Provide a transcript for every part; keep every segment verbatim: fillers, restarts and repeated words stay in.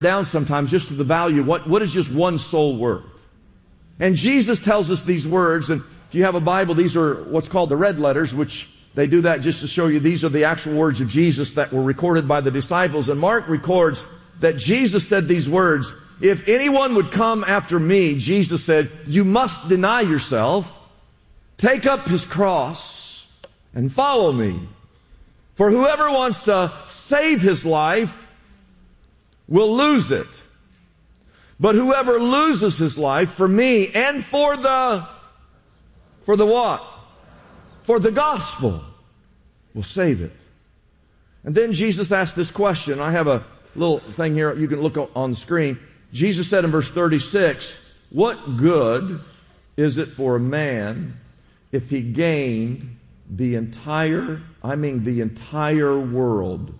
down sometimes just to the value. What, what is just one soul worth? And Jesus tells us these words, and if you have a Bible, these are what's called the red letters, which they do that just to show you these are the actual words of Jesus that were recorded by the disciples. And Mark records that Jesus said these words, if anyone would come after me, Jesus said, you must deny yourself, take up his cross, and follow me. For whoever wants to save his life will lose it. But whoever loses his life for me and for the, for the what? For the gospel will save it. And then Jesus asked this question. I have a little thing here you can look on the screen. Jesus said in verse thirty-six, what good is it for a man if he gained the entire, I mean the entire world,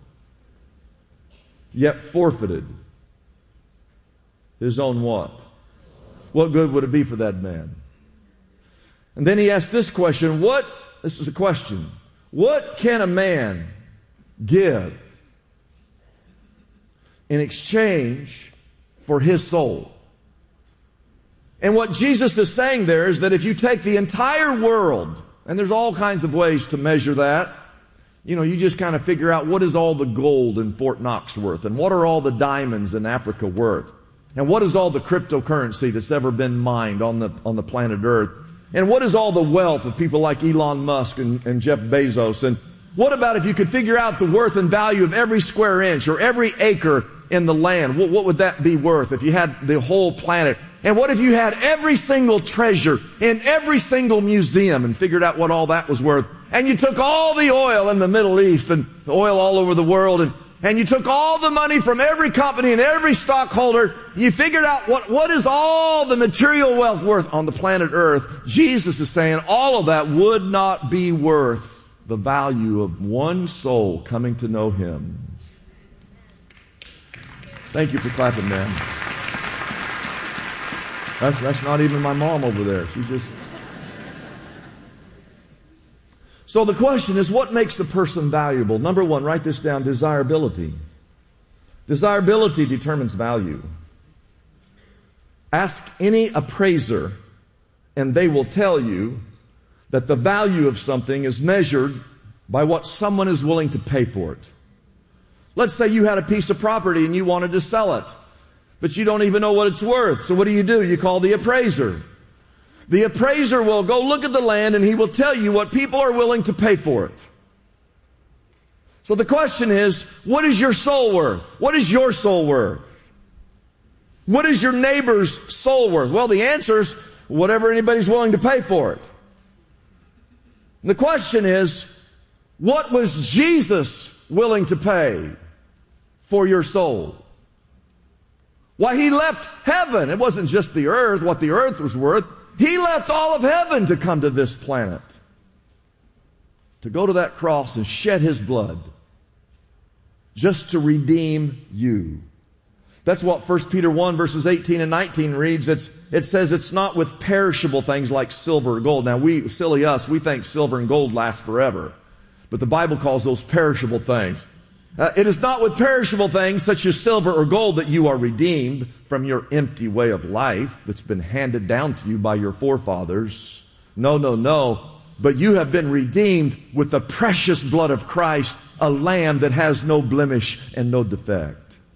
yet forfeited his own what? What good would it be for that man? And then he asked this question, what, this is a question, what can a man give in exchange for his soul? And what Jesus is saying there is that if you take the entire world, and there's all kinds of ways to measure that, you know, you just kind of figure out what is all the gold in Fort Knox worth, and what are all the diamonds in Africa worth, and what is all the cryptocurrency that's ever been mined on the on the planet Earth, and what is all the wealth of people like Elon Musk and, and Jeff Bezos, and what about if you could figure out the worth and value of every square inch or every acre in the land? What, what would that be worth if you had the whole planet? And what if you had every single treasure in every single museum and figured out what all that was worth? And you took all the oil in the Middle East and the oil all over the world, and, and you took all the money from every company and every stockholder. You figured out what, what is all the material wealth worth on the planet Earth. Jesus is saying all of that would not be worth the value of one soul coming to know Him. Thank you for clapping, man. That's, that's not even my mom over there. She just... So the question is, what makes a person valuable? Number one, write this down, desirability. Desirability determines value. Ask any appraiser, and they will tell you that the value of something is measured by what someone is willing to pay for it. Let's say you had a piece of property and you wanted to sell it, but you don't even know what it's worth. So what do you do? You call the appraiser. The appraiser will go look at the land and he will tell you what people are willing to pay for it. So the question is, what is your soul worth? What is your soul worth? What is your neighbor's soul worth? Well, the answer is whatever anybody's willing to pay for it. And the question is, what was Jesus willing to pay for your soul? Why, He left heaven. It wasn't just the earth, what the earth was worth. He left all of heaven to come to this planet, to go to that cross and shed His blood just to redeem you. That's what First Peter one verses eighteen and nineteen reads. It's, it says it's not with perishable things like silver or gold. Now we, silly us, we think silver and gold last forever. But the Bible calls those perishable things. Uh, it is not with perishable things such as silver or gold that you are redeemed from your empty way of life that's been handed down to you by your forefathers. No, no, no. But you have been redeemed with the precious blood of Christ, a lamb that has no blemish and no defect.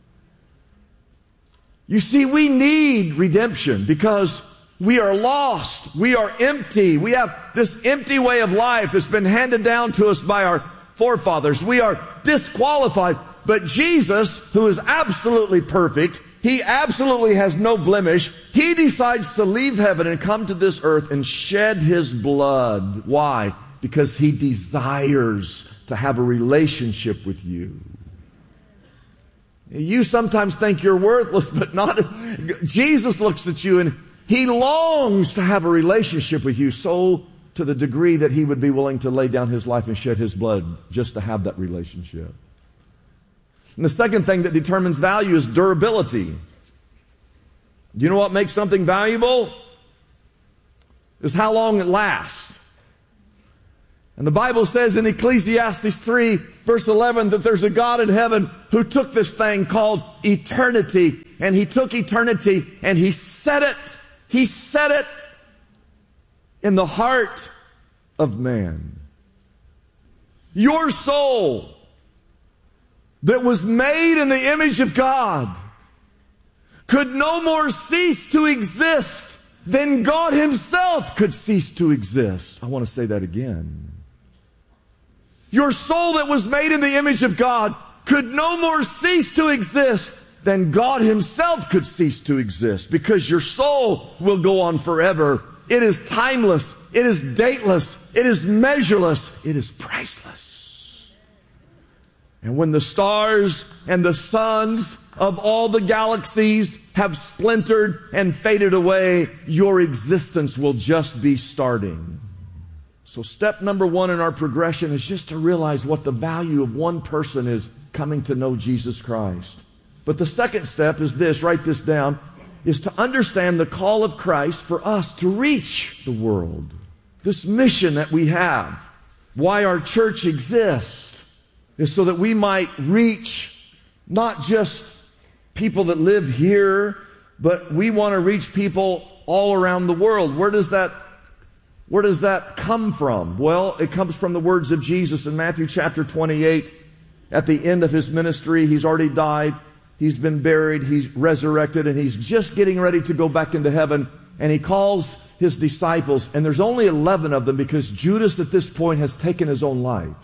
You see, we need redemption because we are lost. We are empty. We have this empty way of life that's been handed down to us by our forefathers. We are disqualified. But Jesus, who is absolutely perfect, He absolutely has no blemish. He decides to leave heaven and come to this earth and shed His blood. Why? Because He desires to have a relationship with you. You sometimes think you're worthless, but not. Jesus looks at you and He longs to have a relationship with you, so to the degree that He would be willing to lay down His life and shed His blood just to have that relationship. And the second thing that determines value is durability. Do you know what makes something valuable? Is how long it lasts. And the Bible says in Ecclesiastes three, verse eleven, that there's a God in heaven who took this thing called eternity, and He took eternity and He set it, He set it in the heart of man. Your soul that was made in the image of God could no more cease to exist than God Himself could cease to exist. I want to say that again. Your soul that was made in the image of God could no more cease to exist than God Himself could cease to exist, because your soul will go on forever. It is timeless. It is dateless. It is measureless. It is priceless. And when the stars and the suns of all the galaxies have splintered and faded away, your existence will just be starting. So step number one in our progression is just to realize what the value of one person is coming to know Jesus Christ. But the second step is this, write this down, is to understand the call of Christ for us to reach the world. This mission that we have, why our church exists, is so that we might reach not just people that live here, but we want to reach people all around the world. Where does that Where does that come from? Well, it comes from the words of Jesus in Matthew chapter twenty-eight. At the end of His ministry, He's already died, He's been buried, He's resurrected, and He's just getting ready to go back into heaven. And He calls His disciples, and there's only eleven of them because Judas at this point has taken his own life.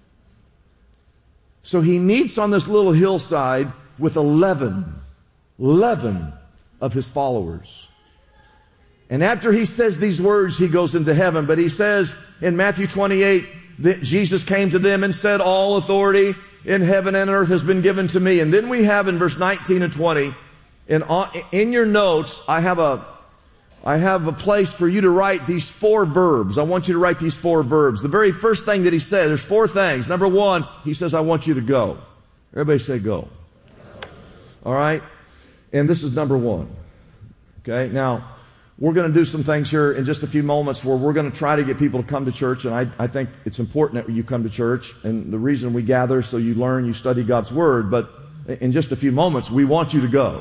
So He meets on this little hillside with eleven, eleven of His followers. And after He says these words, He goes into heaven. But He says in Matthew twenty-eight that Jesus came to them and said, all authority in heaven and earth has been given to me. And then we have in verse nineteen and twenty, in, in your notes, I have a, I have a place for you to write these four verbs. I want you to write these four verbs. The very first thing that He said, there's four things. Number one, He says, I want you to go. Everybody say go. All right? And this is number one. Okay? Now, we're going to do some things here in just a few moments where we're going to try to get people to come to church, and I, I think it's important that you come to church, and the reason we gather is so you learn, you study God's Word, but in just a few moments, we want you to go.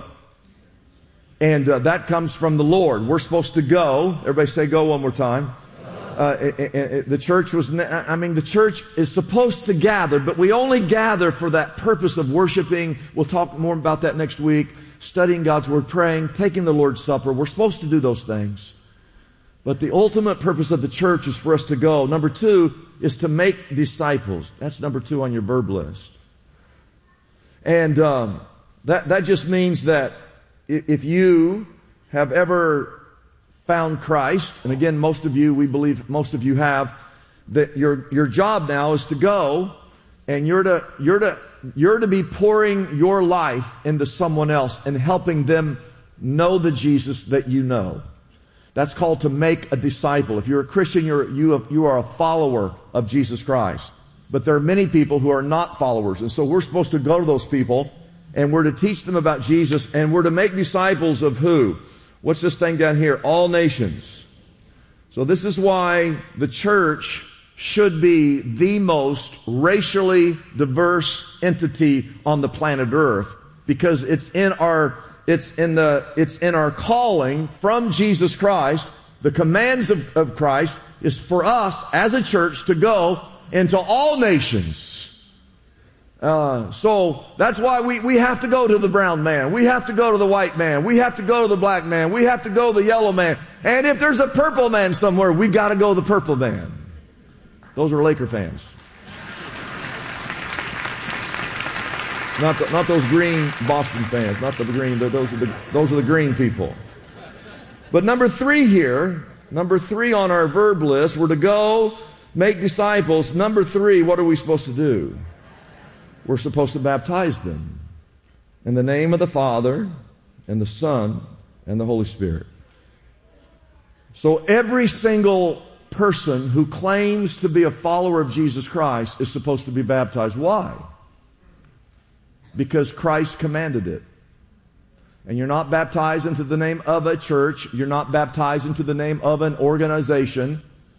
And uh, that comes from the Lord. We're supposed to go. Everybody say go one more time. Uh, it, it, it, the church was, I mean, the church is supposed to gather, but we only gather for that purpose of worshiping. We'll talk more about that next week. Studying God's Word, praying, taking the Lord's Supper. We're supposed to do those things. But the ultimate purpose of the church is for us to go. Number two is to make disciples. That's number two on your verb list. And um, that, that just means that if you have ever found Christ, and again, most of you, we believe most of you have, that your, your job now is to go, and you're to, you're to, You're to be pouring your life into someone else and helping them know the Jesus that you know. That's called to make a disciple. If you're a Christian, you're, you, have, you are a follower of Jesus Christ. But there are many people who are not followers. And so we're supposed to go to those people, and we're to teach them about Jesus, and we're to make disciples of who? What's this thing down here? All nations. So this is why the church should be the most racially diverse entity on the planet Earth, because it's in our it's in the it's in our calling from Jesus Christ. The commands of, of Christ is for us as a church to go into all nations. Uh, so that's why we, we have to go to the brown man. We have to go to the white man. We have to go to the black man. We have to go to the yellow man. And if there's a purple man somewhere, we got to go to the purple man. Those are Laker fans. Not the, not those green Boston fans. Not the green. Those are the those are the green people. But number three here, number three on our verb list, we're to go make disciples. Number three, what are we supposed to do? We're supposed to baptize them in the name of the Father and the Son and the Holy Spirit. So every single person who claims to be a follower of Jesus Christ is supposed to be baptized. Why? Because Christ commanded it. And you're not baptized into the name of a church. You're not baptized into the name of an organization.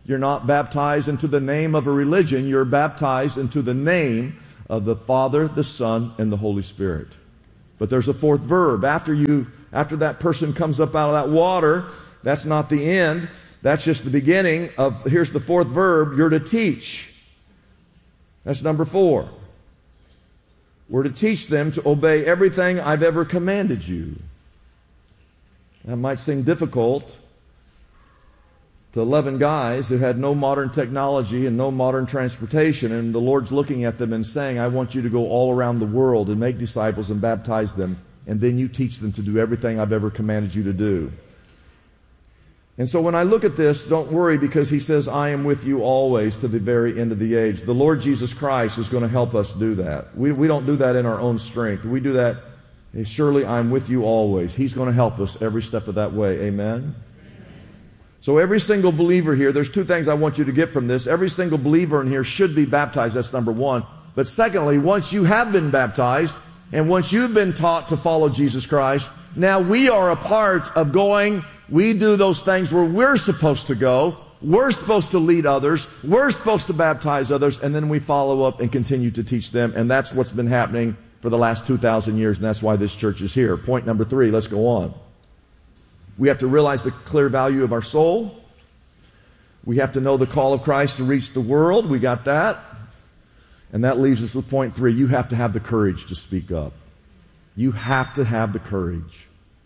You're not baptized into the name of a religion. You're baptized into the name of the Father, the Son, and the Holy Spirit. But there's a fourth verb. After you, after that person comes up out of that water, that's not the end. That's just the beginning of, here's the fourth verb, you're to teach. That's number four. We're to teach them to obey everything I've ever commanded you. That might seem difficult to eleven guys who had no modern technology and no modern transportation, and the Lord's looking at them and saying, I want you to go all around the world and make disciples and baptize them, and then you teach them to do everything I've ever commanded you to do. And so when I look at this, don't worry, because he says, I am with you always to the very end of the age. The Lord Jesus Christ is going to help us do that. We, we don't do that in our own strength. We do that, surely I'm with you always. He's going to help us every step of that way. Amen? So every single believer here, there's two things I want you to get from this. Every single believer in here should be baptized. That's number one. But secondly, once you have been baptized, and once you've been taught to follow Jesus Christ, now we are a part of going. We do those things where we're supposed to go. We're supposed to lead others. We're supposed to baptize others. And then we follow up and continue to teach them. And that's what's been happening for the last two thousand years. And that's why this church is here. Point number three. Let's go on. We have to realize the clear value of our soul. We have to know the call of Christ to reach the world. We got that. And that leaves us with point three. You have to have the courage to speak up. You have to have the courage.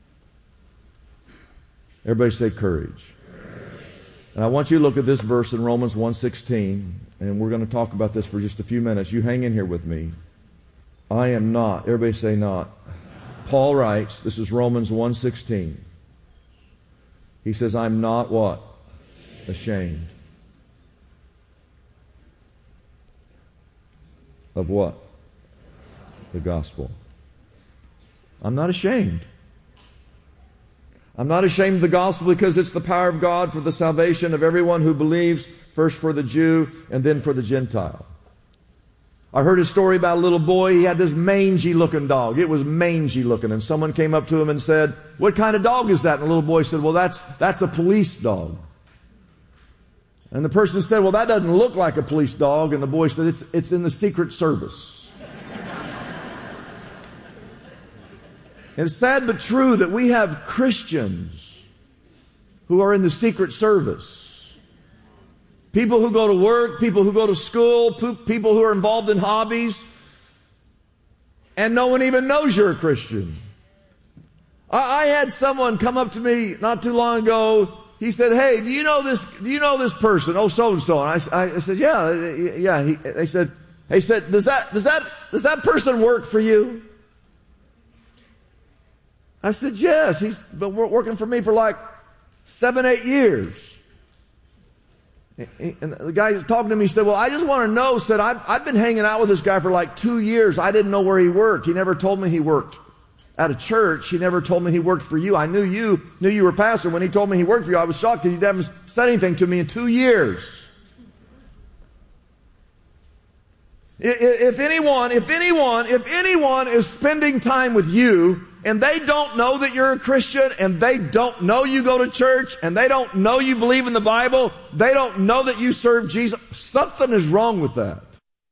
Everybody say courage. Courage. And I want you to look at this verse in Romans one sixteen, and we're going to talk about this for just a few minutes. You hang in here with me. I am not. Everybody say not. not. Paul writes, this is Romans one sixteen. He says, I'm not what? Ashamed. Of what? The gospel. I'm not ashamed. I'm not ashamed of the gospel because it's the power of God for the salvation of everyone who believes, first for the Jew and then for the Gentile. I heard a story about a little boy. He had this mangy looking dog. It was mangy looking. And someone came up to him and said, what kind of dog is that? And the little boy said, well, that's, that's a police dog. And the person said, well, that doesn't look like a police dog. And the boy said, it's, it's in the Secret Service. And it's sad but true that we have Christians who are in the Secret Service. People who go to work, people who go to school, people who are involved in hobbies, and no one even knows you're a Christian. I, I had someone come up to me not too long ago. He said, hey, do you know this, do you know this person? Oh, so-and-so. And I, I said, yeah, yeah. He, they said, they said, does that, does that, does that person work for you? I said, yes. He's been working for me for like seven, eight years. And the guy talking to me said, well, I just want to know, said, I've, I've been hanging out with this guy for like two years. I didn't know where he worked. He never told me he worked at a church. He never told me he worked for you. I knew you, knew you were a pastor. When he told me he worked for you, I was shocked because he haven't said anything to me in two years. If anyone, if anyone, if anyone is spending time with you and they don't know that you're a Christian and they don't know you go to church and they don't know you believe in the Bible, they don't know that you serve Jesus, something is wrong with that.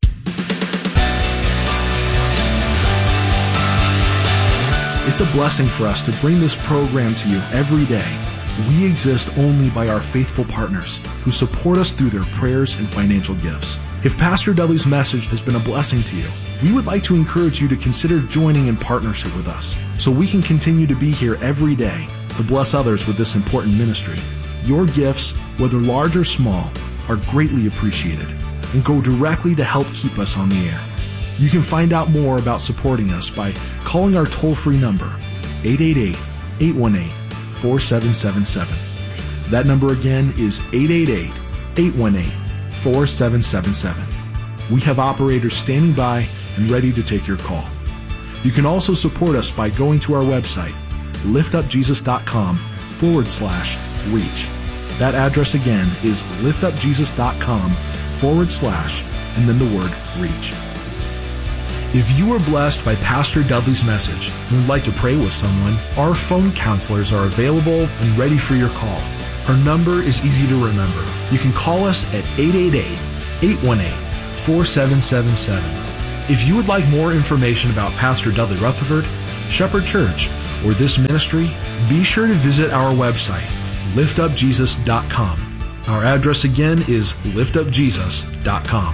It's a blessing for us to bring this program to you every day. We exist only by our faithful partners who support us through their prayers and financial gifts. If Pastor Dudley's message has been a blessing to you, we would like to encourage you to consider joining in partnership with us so we can continue to be here every day to bless others with this important ministry. Your gifts, whether large or small, are greatly appreciated and go directly to help keep us on the air. You can find out more about supporting us by calling our toll-free number, eight eight eight, eight one eight, four seven seven seven. That number again is eight eight eight, eight one eight, four seven seven seven. We have operators standing by and ready to take your call. You can also support us by going to our website, liftupjesus.com forward slash reach. That address again is liftupjesus.com forward slash and then the word reach. If you were blessed by Pastor Dudley's message and would like to pray with someone, our phone counselors are available and ready for your call. Her number is easy to remember. You can call us at eight eight eight, eight one eight, four seven seven seven. If you would like more information about Pastor Dudley Rutherford, Shepherd Church, or this ministry, be sure to visit our website, lift up jesus dot com. Our address again is lift up jesus dot com.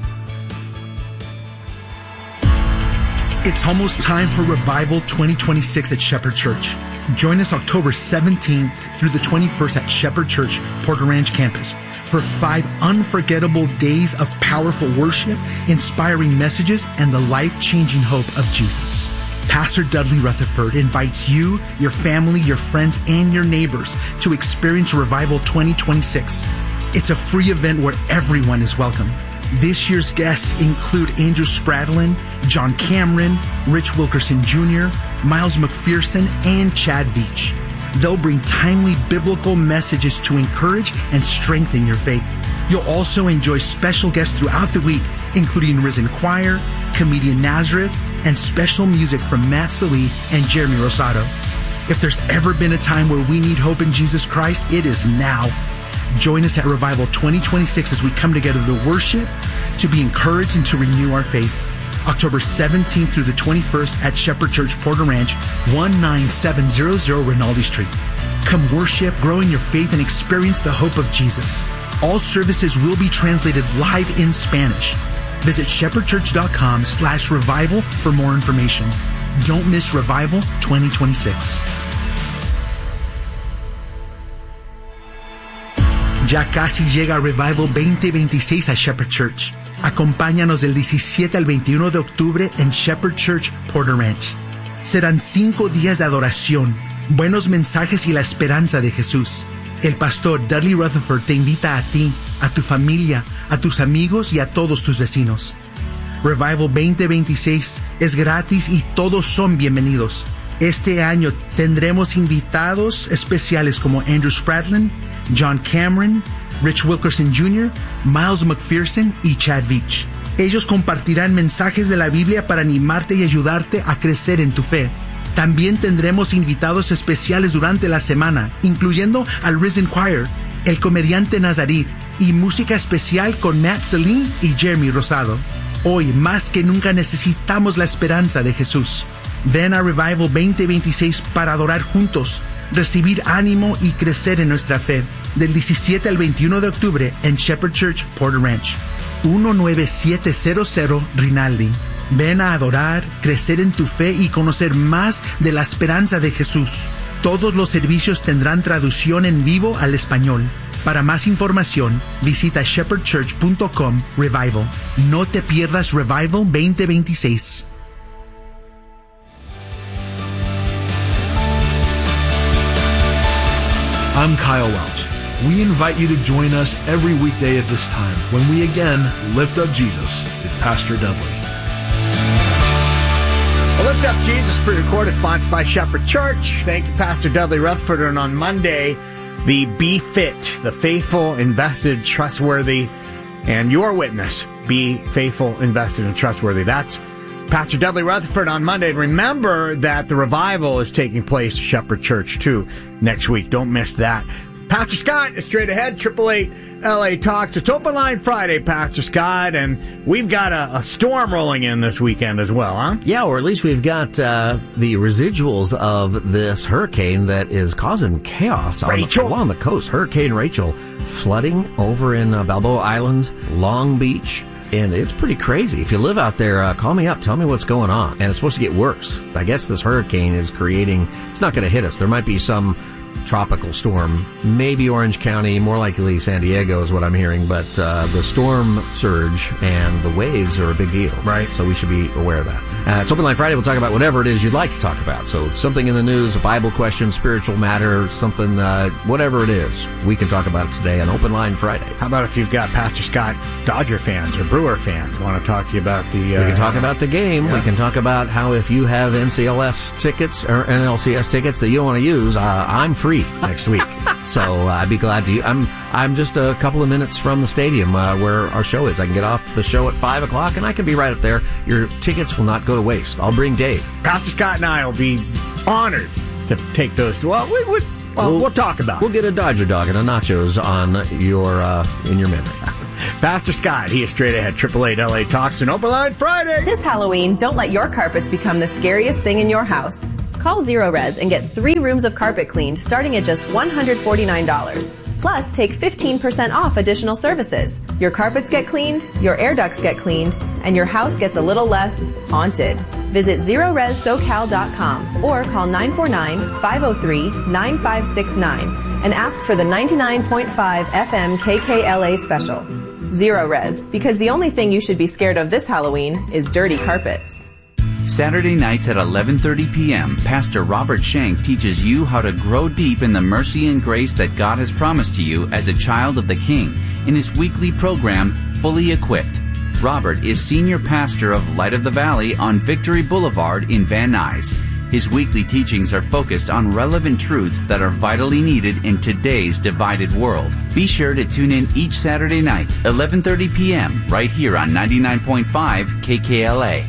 It's almost time for Revival twenty twenty-six at Shepherd Church. Join us October seventeenth through the twenty-first at Shepherd Church, Porter Ranch campus for five unforgettable days of powerful worship, inspiring messages, and the life-changing hope of Jesus. Pastor Dudley Rutherford invites you, your family, your friends, and your neighbors to experience Revival twenty twenty-six. It's a free event where everyone is welcome. This year's guests include Andrew Spradlin, John Cameron, Rich Wilkerson Junior, Miles McPherson, and Chad Veach. They'll bring timely biblical messages to encourage and strengthen your faith. You'll also enjoy special guests throughout the week, including Risen Choir, Comedian Nazareth, and special music from Matt Sallee and Jeremy Rosado. If there's ever been a time where we need hope in Jesus Christ, it is now. Join us at Revival twenty twenty-six as we come together to worship, to be encouraged, and to renew our faith. October seventeenth through the twenty-first at Shepherd Church, Porter Ranch, one nine seven hundred Rinaldi Street. Come worship, grow in your faith, and experience the hope of Jesus. All services will be translated live in Spanish. Visit shepherdchurch.com slash revival for more information. Don't miss Revival twenty twenty-six. Ya casi llega Revival veinte veintiséis a Shepherd Church. Acompáñanos del diecisiete al veintiuno de octubre en Shepherd Church, Porter Ranch. Serán cinco días de adoración, buenos mensajes y la esperanza de Jesús. El pastor Dudley Rutherford te invita a ti, a tu familia, a tus amigos y a todos tus vecinos. Revival veinte veintiséis es gratis y todos son bienvenidos. Este año tendremos invitados especiales como Andrew Spradlin, John Cameron, Rich Wilkerson Junior, Miles McPherson y Chad Veach. Ellos compartirán mensajes de la Biblia para animarte y ayudarte a crecer en tu fe. También tendremos invitados especiales durante la semana, incluyendo al Risen Choir, el comediante Nazarit y música especial con Matt Sallee y Jeremy Rosado. Hoy, más que nunca, necesitamos la esperanza de Jesús. Ven a Revival veinte veintiséis para adorar juntos, recibir ánimo y crecer en nuestra fe. Del diecisiete al veintiuno de octubre en Shepherd Church, Porter Ranch, diecinueve siete cero cero Rinaldi. Ven a adorar, crecer en tu fe y conocer más de la esperanza de Jesús. Todos los servicios tendrán traducción en vivo al español. Para más información, visita shepherd church punto com Revival. No te pierdas Revival veinte veintiséis. I'm Kyle Welch. We invite you to join us every weekday at this time when we again lift up Jesus with Pastor Dudley. Well, Lift Up Jesus pre-recorded, sponsored by Shepherd Church. Thank you, Pastor Dudley Rutherford. And on Monday, the Be Fit, the faithful, invested, trustworthy, and your witness, be faithful, invested, and trustworthy. That's Pastor Dudley Rutherford on Monday. And remember that the revival is taking place at Shepherd Church, too, next week. Don't miss that. Pastor Scott is straight ahead, triple eight L A Talks. It's Open Line Friday, Pastor Scott, and we've got a, a storm rolling in this weekend as well, huh? Yeah, or at least we've got uh, the residuals of this hurricane that is causing chaos on the, along the coast. Hurricane Rachel flooding over in uh, Balboa Island, Long Beach. And it's pretty crazy. If you live out there, uh, call me up. Tell me what's going on. And it's supposed to get worse. I guess this hurricane is creating, it's not going to hit us. There might be some tropical storm, maybe Orange County, more likely San Diego is what I'm hearing. But uh, the storm surge and the waves are a big deal. Right. So we should be aware of that. Uh, it's Open Line Friday. We'll talk about whatever it is you'd like to talk about. So something in the news, a Bible question, spiritual matter, something, uh, whatever it is, we can talk about it today on Open Line Friday. How about if you've got Pastor Scott Dodger fans or Brewer fans want to talk to you about the... Uh, we can talk about the game. Yeah. We can talk about how if you have N C L S tickets or N L C S tickets that you don't want to use, uh, I'm free next week. So uh, I'd be glad to. I'm I'm just a couple of minutes from the stadium uh, where our show is. I can get off the show at five o'clock, and I can be right up there. Your tickets will not go to waste. I'll bring Dave. Pastor Scott and I will be honored to take those. Well, we would. Well, we'll, we'll talk about We'll it. get a Dodger dog and a nachos on your uh, in your memory. Pastor Scott, he is straight ahead. Triple Eight L A Talks and Open Line Friday. This Halloween, don't let your carpets become the scariest thing in your house. Call Zero Res and get three rooms of carpet cleaned starting at just one hundred forty-nine dollars. Plus, take fifteen percent off additional services. Your carpets get cleaned, your air ducts get cleaned, and your house gets a little less haunted. Visit zero res socal dot com or call nine four nine, five oh three, nine five six nine and ask for the ninety-nine point five F M K K L A special. Zero Res, because the only thing you should be scared of this Halloween is dirty carpets. Saturday nights at eleven thirty p.m., Pastor Robert Shank teaches you how to grow deep in the mercy and grace that God has promised to you as a child of the King in his weekly program, Fully Equipped. Robert is senior pastor of Light of the Valley on Victory Boulevard in Van Nuys. His weekly teachings are focused on relevant truths that are vitally needed in today's divided world. Be sure to tune in each Saturday night, eleven thirty p.m., right here on ninety-nine point five K K L A.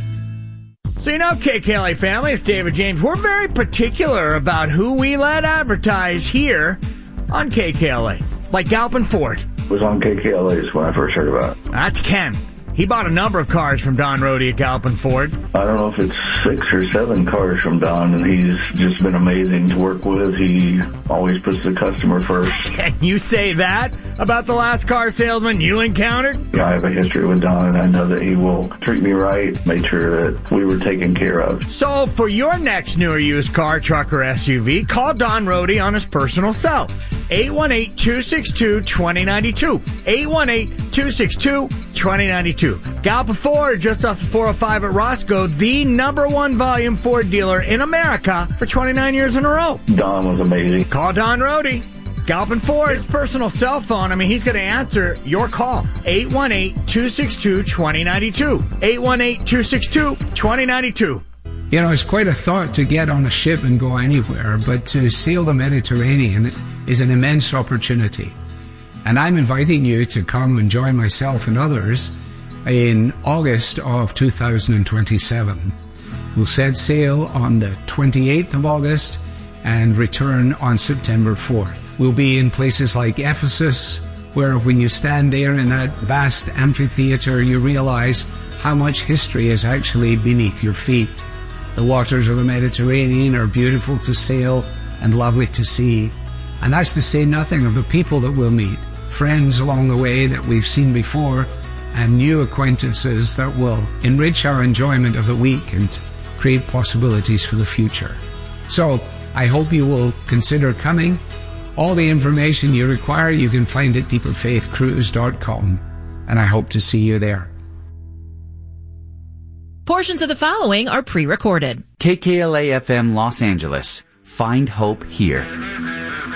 So you know, K K L A family, it's David James. We're very particular about who we let advertise here on K K L A. Like Galpin Ford. Was on K K L A's when I first heard about it. That's Ken. He bought a number of cars from Don Rohde at Galpin Ford. I don't know if it's six or seven cars from Don, and he's just been amazing to work with. He always puts the customer first. Can you say that about the last car salesman you encountered? Yeah, I have a history with Don, and I know that he will treat me right, make sure that we were taken care of. So for your next new or used car, truck, or S U V, call Don Rohde on his personal cell. eight one eight, two six two, two oh nine two. eight one eight, two six two, two oh nine two. Galpin Ford, just off the four oh five at Roscoe, the number one volume Ford dealer in America for twenty-nine years in a row. Don was amazing. Call Don Rohde. Galpin Ford, his personal cell phone. I mean, he's going to answer your call. eight one eight, two six two, two oh nine two. eight one eight, two six two, two oh nine two. You know, it's quite a thought to get on a ship and go anywhere, but to sail the Mediterranean is an immense opportunity. And I'm inviting you to come and join myself and others in August of two thousand twenty-seven. We'll set sail on the twenty-eighth of August and return on September fourth. We'll be in places like Ephesus, where when you stand there in that vast amphitheater, you realize how much history is actually beneath your feet. The waters of the Mediterranean are beautiful to sail and lovely to see. And that's to say nothing of the people that we'll meet, friends along the way that we've seen before, and new acquaintances that will enrich our enjoyment of the week and create possibilities for the future. So I hope you will consider coming. All the information you require you can find at deeper faith cruise dot com, and I hope to see you there. Portions of the following are pre-recorded. K K L A F M Los Angeles. Find hope here.